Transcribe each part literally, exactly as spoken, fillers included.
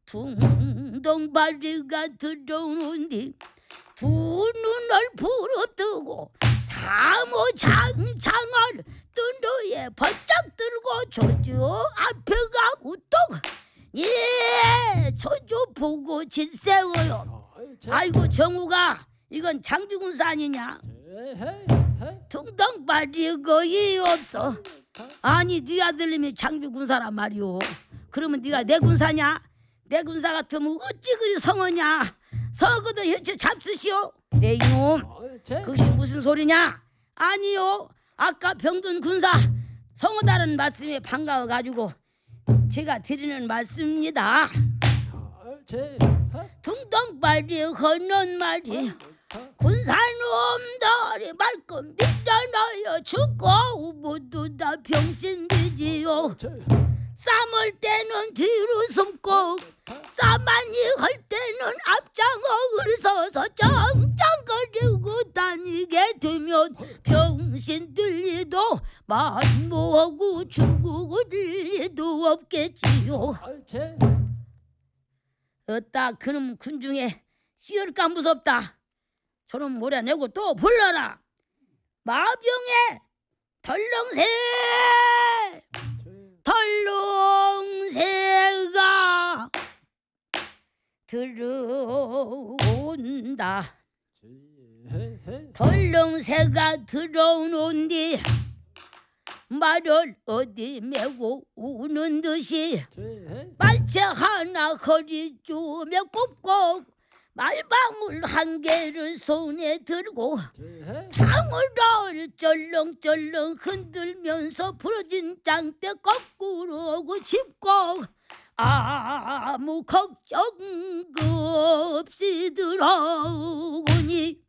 둥덩바리가 들어오니 두 눈을 부릅뜨고 사모장창을 뜬너에 번쩍 들고 조조 앞에 가고 또 예 조조 보고 질세워요. 아이고 정우가 이건 장비군사 아니냐? 둥덩바리 거의 없어. 아니 네 아들님이 장비군사란 말이오. 그러면 네가 내 군사냐? 내 군사 같으면 어찌 그리 성하냐? 성하고도 현재 잡수시오. 내 이놈 그것이 무슨 소리냐? 아니요 아까 병든 군사 성하다는 말씀에 반가워가지고 제가 드리는 말씀입니다. 둥덩바리 걷는 말이 군사놈들이 말끔 밀어넣어 죽고 모두 다 병신되지요. 싸물 때는 뒤로 숨고 싸만이 할 때는 앞장을 서서 쩡쩡거리고 다니게 되면 병신들리도 만무하고 죽을 리도 없겠지요. 어따 그놈 군중에 씌울까 무섭다. 저놈 몰아내고 또 불러라. 마병에 덜렁새 덜렁새가 들어온다. 덜렁새가 들어오는디 말을 어디 메고 우는 듯이 말채 하나 허리 쪼며 꼽고 말방울 한 개를 손에 들고 방울을 쩔렁쩔렁 흔들면서 부러진 장대 거꾸로 짚고 아무 걱정 없이 들어오니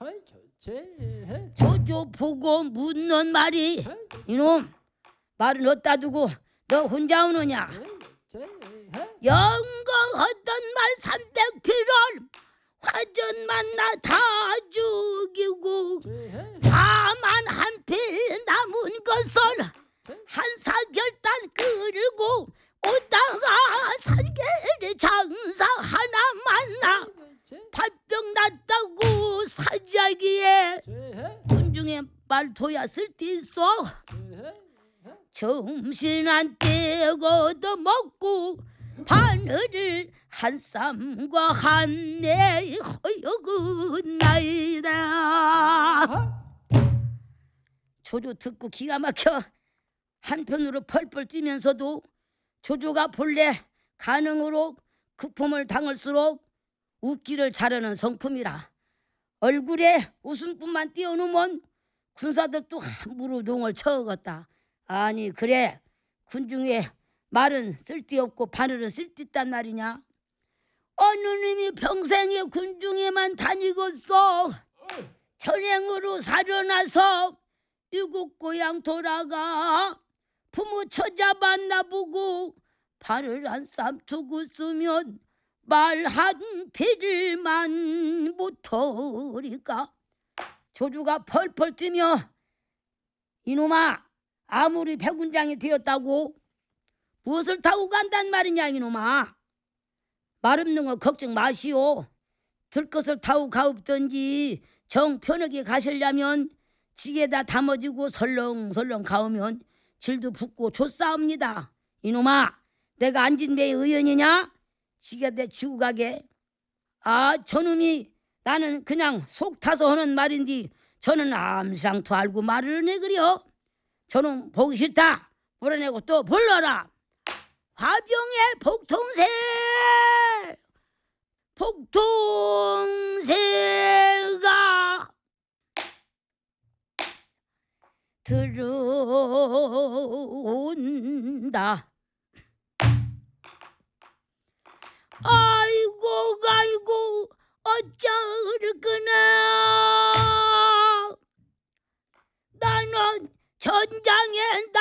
조조 보고 묻는 말이 이놈 말은 어디다 두고 너 혼자 오느냐? 영거하던 말 삼백 필을 화전 만나 다 죽이고 다만 한 필 남은 것을 한사결단 끌고 오다가 산계리 장사 하나 만나 발병 났다고 사자기에 군중에 말토야 쓸데있어. 점심 안 떼고 얻어먹고 바늘을 한 쌈과 한내 허여근나이다. 조조 듣고 기가 막혀 한편으로 펄펄 뛰면서도 조조가 본래 가능으로 극품을 당할수록 웃기를 잘하는 성품이라 얼굴에 웃음뿐만 띄워놓으면 군사들도 함부로 농을 쳐먹었다. 아니 그래 군중에 말은 쓸데없고 바늘은 쓸데있단 말이냐? 어느 놈이 평생에 군중에만 다니겠어. 전행으로 살려나서 이국 고향 돌아가 부모 처자 만나보고 발을 한 쌈 두고 쓰면 말 한 필만 못하리까. 조주가 펄펄 뛰며 이놈아 아무리 백군장이 되었다고 무엇을 타고 간단 말이냐 이놈아. 말 없는 거 걱정 마시오. 들 것을 타고 가옵던지 정 편하게 가시려면 지게다 담아지고 설렁설렁 가오면 질도 붓고 좋사옵니다. 이놈아 내가 앉은 배의 의원이냐? 지게다 지고 가게. 아 저놈이 나는 그냥 속 타서 하는 말인데 저는 암상도 알고 말을 해 그려. 저놈 보기 싫다. 불어내고 또 불러라. 화병의 복통새 복통새가 들어온다. 아이고 아이고 어쩌르구나. 나는 전장에